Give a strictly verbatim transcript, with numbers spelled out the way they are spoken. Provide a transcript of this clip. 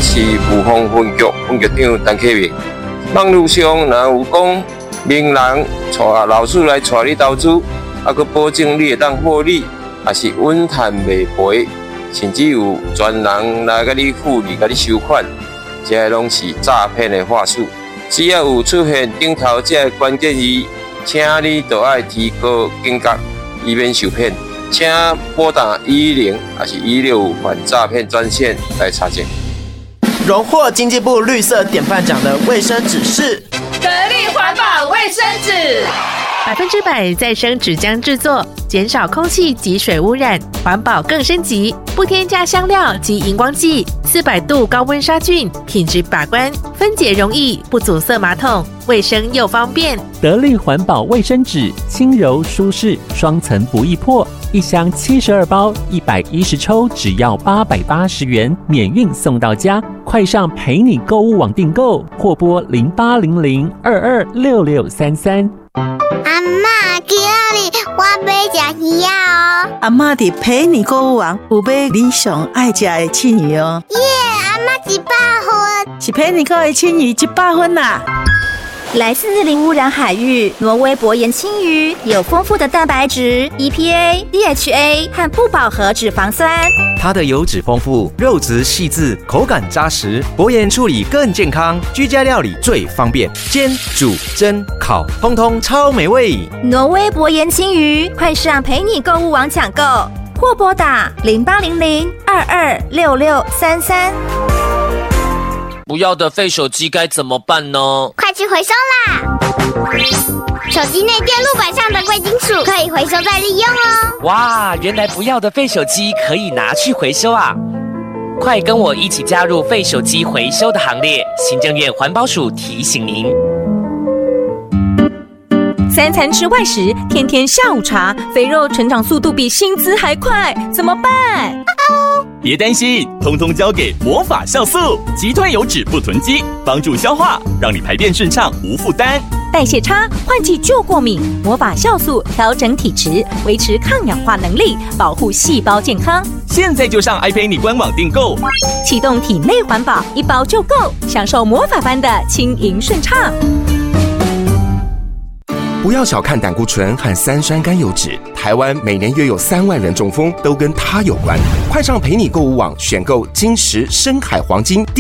是武丰分局分局长陈启明。网络上若有讲名人带老师来带你投资，啊，佮保证你会当获利，也是稳赚袂赔，甚至有专人来甲你复利、甲你收款，这拢是诈骗的话术。只要有出现顶头这关键字，请你就要提高警觉，以免受骗。请拨打一一零还是一六五反诈骗专线来查证。 荣获经济部绿色典范奖的卫生纸是得力环保卫生纸， 百分之百再生纸浆制作，减少空气及水污染，环保更升级，不添加香料及荧光剂，四百度高温杀菌，品质把关，分解容易，不阻塞马桶，卫生又方便。 得力环保卫生纸，轻柔舒适，双层不易破。一箱七十二包，一百一十抽，只要八百八十元，免运送到家。快上陪你购物网订购，或拨零八零零二二六六三三。 阿嬷，今日我要吃鱼啊！哦， 阿嬷伫陪你购物网有买你上爱吃的青鱼哦。 耶，阿嬷一百分， 是陪你购的青鱼一百分啦。 来自日零污染海域，挪威薄盐青鱼有丰富的蛋白质、E P A、D H A 和不饱和脂肪酸。 它的油脂丰富，肉质细致，口感扎实，薄盐处理更健康，居家料理最方便，煎、煮、蒸、烤，通通超美味。 挪威薄盐青鱼，快上陪你购物网抢购，或拨打零八零零二二六六三三。 不要的废手机该怎么办呢？ 快去回收啦！手机内电路板上的贵金属可以回收再利用哦。 哇，原来不要的废手机可以拿去回收啊！快跟我一起加入废手机回收的行列！行政院环保署提醒您。 三餐吃外食，天天下午茶，肥肉成长速度比薪资还快，怎么办？ 别担心，通通交给魔法酵素，击退油脂不囤积，帮助消化，让你排便顺畅无负担。 代谢差，换季就过敏，魔法酵素调整体质，维持抗氧化能力，保护细胞健康。 现在就上爱陪你官网订购， 启动体内环保，一包就够，享受魔法般的轻盈顺畅。 不要小看胆固醇和三酸甘油脂，台湾每年约有三万人中风，都跟它有关。快上陪你购物网选购金石深海黄金。